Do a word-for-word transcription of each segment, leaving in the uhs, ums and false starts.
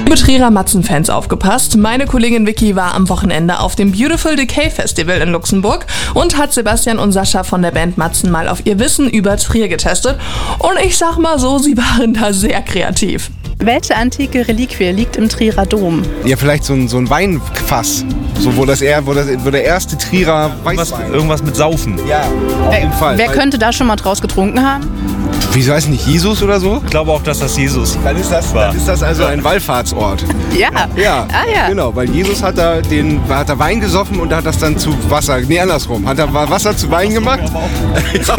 Liebe Trierer Matzen-Fans, aufgepasst. Meine Kollegin Vicky war am Wochenende auf dem Beautiful Decay Festival in Luxemburg und hat Sebastian und Sascha von der Band Matzen mal auf ihr Wissen über Trier getestet. Und ich sag mal so, sie waren da sehr kreativ. Welche antike Reliquie liegt im Trierer Dom? Ja, vielleicht so ein, so ein Weinfass. So, wo, das eher, wo, das, wo der erste Trierer Irgendwas, Weißwein. irgendwas mit Saufen. Ja, auf jeden Fall. Wer könnte da schon mal draus getrunken haben? Wie weiß nicht, Jesus oder so? Ich glaube auch, dass das Jesus Dann ist das, war. dann ist das also ein Wallfahrtsort. Ja. Ja, Ah ja. genau, weil Jesus hat da, den, hat da Wein gesoffen und hat das dann zu Wasser, nee, andersrum, hat er Wasser zu Wein gemacht. Ja.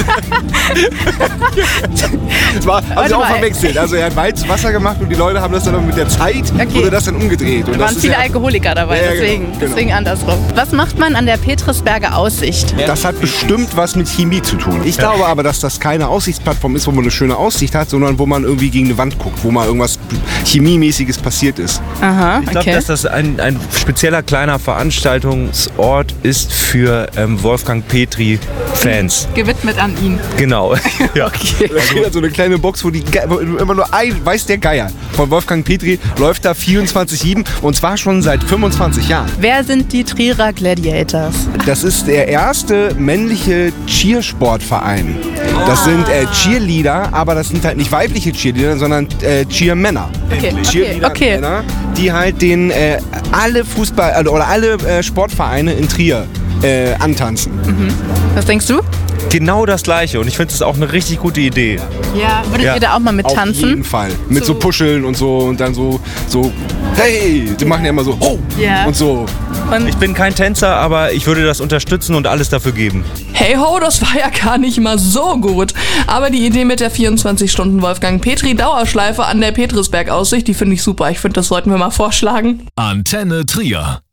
Das war, haben Warte sie auch mal. verwechselt. Also er hat Wein zu Wasser gemacht und die Leute haben das dann mit der Zeit, Okay. wurde das dann umgedreht. Und Da das waren ist viele ja, Alkoholiker dabei, Ja, ja, deswegen, genau, genau. deswegen andersrum. Was macht man an der Petrisberger Aussicht? Das hat bestimmt was mit Chemie zu tun. Ich glaube aber, dass das keine Aussichtsplattform ist, wo man eine schöne Aussicht hat, sondern wo man irgendwie gegen eine Wand guckt, wo mal irgendwas Chemiemäßiges passiert ist. Aha, Ich glaube, okay. dass das ein, ein spezieller kleiner Veranstaltungsort ist für ähm, Wolfgang Petri-Fans. Gewidmet an ihn. Genau. Ja. Okay. Da steht da so eine kleine Box, wo, die, Ge- wo immer nur ein, weiß der Geier, von Wolfgang Petri läuft da vierundzwanzig sieben und zwar schon seit fünfundzwanzig Jahren. Wer sind die Trierer Gladiators? Das ist der erste männliche Cheersportverein. Das sind äh, Cheerleader, aber das sind halt nicht weibliche Cheerleader, sondern äh, Cheermänner. Okay, okay, Cheerleader okay. Männer, die halt den äh, alle Fußball also, oder alle äh, Sportvereine in Trier äh, antanzen. Was denkst du? Genau das Gleiche. Und ich finde es auch eine richtig gute Idee. Ja. Würdet Ja. ihr da auch mal mit Auf jeden tanzen? Fall. Mit So- so Puscheln und so und dann so, so hey, die machen ja immer so, oh, Ja. und so. Und Ich bin kein Tänzer, aber ich würde das unterstützen und alles dafür geben. Hey ho, das war ja gar nicht mal so gut. Aber die Idee mit der vierundzwanzig Stunden Wolfgang Petri Dauerschleife an der Petrisberg Aussicht, die finde ich super. Ich finde, das sollten wir mal vorschlagen. Antenne Trier.